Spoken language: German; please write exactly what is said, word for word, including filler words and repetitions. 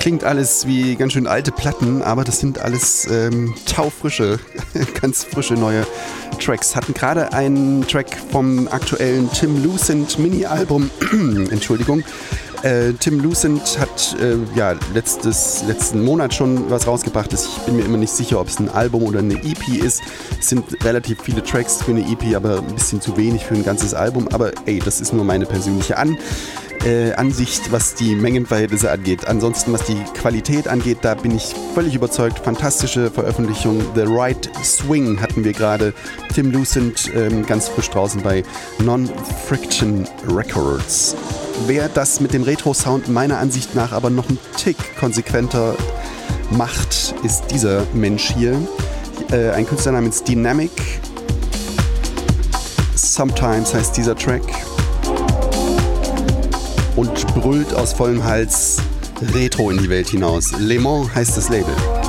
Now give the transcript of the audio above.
klingt alles wie ganz schön alte Platten, aber das sind alles ähm, taufrische, ganz frische neue Tracks. Hatten gerade einen Track vom aktuellen Tim Lucent Mini-Album, Entschuldigung. Äh, Tim Lucent hat äh, ja, letztes, letzten Monat schon was rausgebracht. Ich bin mir immer nicht sicher, ob es ein Album oder eine E P ist. Es sind relativ viele Tracks für eine E P, aber ein bisschen zu wenig für ein ganzes Album. Aber ey, das ist nur meine persönliche An- äh, Ansicht, was die Mengenverhältnisse angeht. Ansonsten, was die Qualität angeht, da bin ich völlig überzeugt. Fantastische Veröffentlichung. The Right Swing hatten wir gerade. Tim Lucent ähm, ganz frisch draußen bei Non-Friction Records. Wer das mit dem Retro-Sound meiner Ansicht nach aber noch einen Tick konsequenter macht, ist dieser Mensch hier. Äh, ein Künstler namens Dynamic. Sometimes heißt dieser Track. Und brüllt aus vollem Hals Retro in die Welt hinaus. Le Mans heißt das Label.